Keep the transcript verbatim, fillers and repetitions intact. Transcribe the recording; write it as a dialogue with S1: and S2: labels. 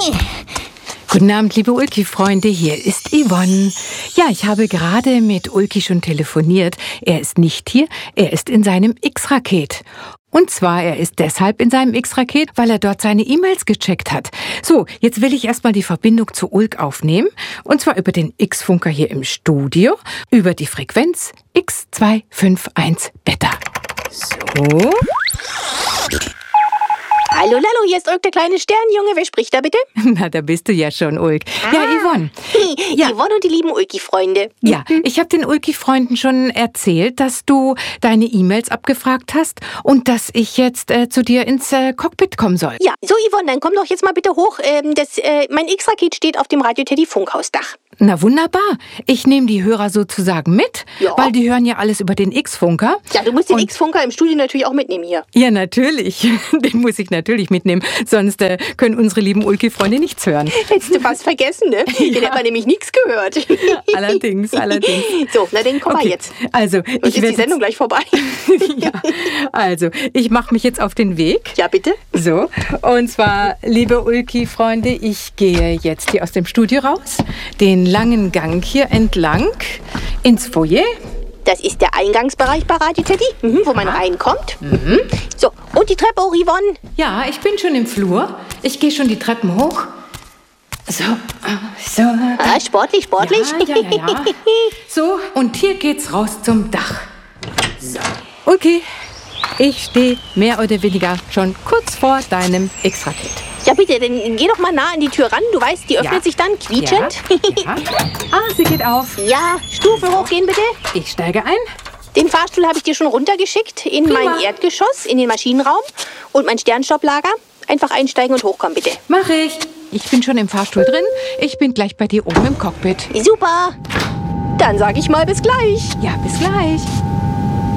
S1: Guten Abend, liebe Ulki-Freunde, hier ist Yvonne. Ja, ich habe gerade mit Ulki schon telefoniert. Er ist nicht hier, er ist in seinem X-Raket. Und zwar, er ist deshalb in seinem X-Raket, weil er dort seine E-Mails gecheckt hat. So, jetzt will ich erstmal die Verbindung zu Ulk aufnehmen. Und zwar über den X-Funker hier im Studio, über die Frequenz X zwei fünf eins Beta. So.
S2: Hallo, Lalo, hier ist Ulk, der kleine Sternjunge. Wer spricht da bitte?
S1: Na, da bist du ja schon, Ulk.
S2: Ah.
S1: Ja, Yvonne.
S2: Ja. Yvonne und die lieben Ulki-Freunde.
S1: Ja, ich habe den Ulki-Freunden schon erzählt, dass du deine E-Mails abgefragt hast und dass ich jetzt äh, zu dir ins äh, Cockpit kommen soll.
S2: Ja, so Yvonne, dann komm doch jetzt mal bitte hoch. Ähm, das, äh, mein X-Raket steht auf dem Radio-Teddy-Funkhausdach.
S1: Na wunderbar. Ich nehme die Hörer sozusagen mit,
S2: Ja.
S1: weil die hören ja alles über den X-Funker.
S2: Ja, du musst den
S1: Und-
S2: X-Funker im Studio natürlich auch mitnehmen hier.
S1: Ja, natürlich. Den muss ich natürlich mitnehmen, sonst äh, können unsere lieben Ulki-Freunde nichts hören.
S2: Hättest du fast vergessen, ne? Den hat man nämlich nichts gehört.
S1: Allerdings, allerdings.
S2: So, na dann komm mal
S1: Okay,
S2: jetzt.
S1: also,
S2: Sonst
S1: ich
S2: ist die
S1: werde
S2: Sendung gleich vorbei.
S1: ja, also, ich mache mich jetzt auf den Weg.
S2: Ja, bitte?
S1: So, und zwar, liebe Ulki-Freunde, ich gehe jetzt hier aus dem Studio raus, den langen Gang hier entlang ins Foyer.
S2: Das ist der Eingangsbereich bei Radio Teddy, mhm, wo man reinkommt. Mhm. So, und die Treppe hoch, Yvonne.
S1: Ja, ich bin schon im Flur. Ich gehe schon die Treppen hoch. So, so.
S2: Ah, sportlich, sportlich.
S1: Ja, ja, ja, ja. So, und hier geht's raus zum Dach. So, okay. Ich stehe mehr oder weniger schon kurz vor deinem X-Raket.
S2: Ja, bitte, dann geh doch mal nah an die Tür ran. Du weißt, die öffnet
S1: Ja.
S2: sich dann quietschend.
S1: Ja, ja. Ah, sie geht auf.
S2: Ja, Stufen hochgehen bitte.
S1: Ich steige ein.
S2: Den Fahrstuhl habe ich dir schon runtergeschickt in
S1: Prima.
S2: mein Erdgeschoss, in den Maschinenraum und mein Sternstopplager. Einfach einsteigen und hochkommen, bitte.
S1: Mach ich. Ich bin schon im Fahrstuhl drin. Ich bin gleich bei dir oben im Cockpit.
S2: Super. Dann sage ich mal bis gleich.
S1: Ja, bis gleich.